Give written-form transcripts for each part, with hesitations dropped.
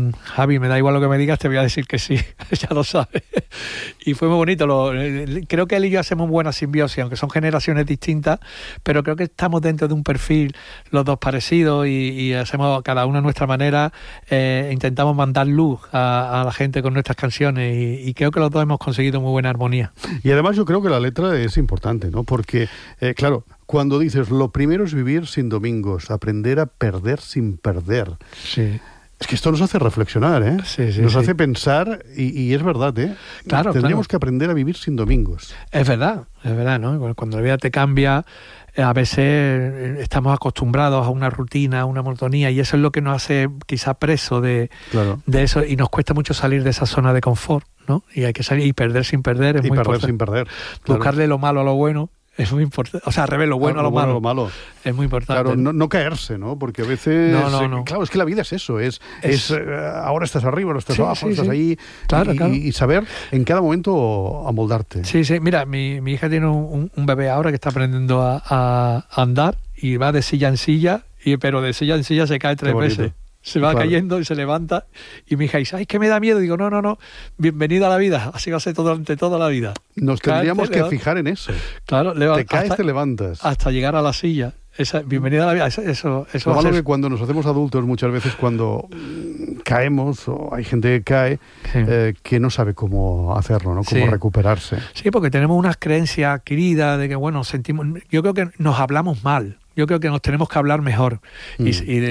Javi, me da igual lo que me digas, te voy a decir que sí, ya lo sabes. Y fue muy bonito. Creo que él y yo hacemos buena simbiosis, aunque son generaciones distintas, pero creo que estamos dentro de un perfil los dos parecidos y hacemos cada uno a nuestra manera, intentamos mandar luz a la gente con nuestras canciones y creo que los dos hemos conseguido muy buena armonía. Y además yo creo que la letra es importante, ¿no? Porque, claro, cuando dices, lo primero es vivir sin domingos, aprender a perder sin perder. Sí. Es que esto nos hace reflexionar, ¿eh? Sí, nos hace pensar y es verdad, ¿eh? Claro, Tendríamos que aprender a vivir sin domingos. Es verdad, ¿no? Cuando la vida te cambia, a veces estamos acostumbrados a una rutina, a una monotonía, y eso es lo que nos hace quizá preso de eso, y nos cuesta mucho salir de esa zona de confort, ¿no? Y hay que salir y perder sin perder, es muy importante. Y perder sin perder. Buscarle lo malo a lo bueno. Es muy importante, o sea, al revés, lo bueno a lo malo. Es muy importante. Claro, no caerse, ¿no? Porque a veces... No. Claro, es que la vida es eso, es ahora estás arriba, ahora estás abajo, estás ahí, claro. Y saber en cada momento amoldarte. Sí, mira, mi hija tiene un bebé ahora que está aprendiendo a andar y va de silla en silla, pero de silla en silla se cae 3 veces. Se va cayendo y se levanta. Y mi hija dice, ¡ay, que me da miedo! Digo, no, bienvenida a la vida. Así va a ser durante toda la vida. Nos tendríamos que fijar en eso. Claro, te caes, te levantas. Hasta llegar a la silla. Bienvenida a la vida. Eso lo malo que cuando nos hacemos adultos, muchas veces cuando caemos, o hay gente que cae, que no sabe cómo hacerlo, ¿no? Cómo recuperarse. Sí, porque tenemos unas creencias adquiridas de que, bueno, yo creo que nos hablamos mal. Yo creo que nos tenemos que hablar mejor y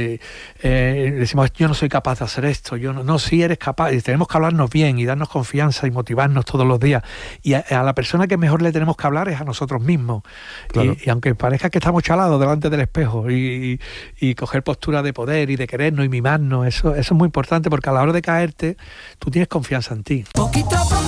decimos, yo no soy capaz de hacer esto, sí eres capaz, y tenemos que hablarnos bien y darnos confianza y motivarnos todos los días, y a la persona que mejor le tenemos que hablar es a nosotros mismos. Claro. Y aunque parezca que estamos chalados delante del espejo y coger postura de poder y de querernos y mimarnos, eso es muy importante, porque a la hora de caerte tú tienes confianza en ti.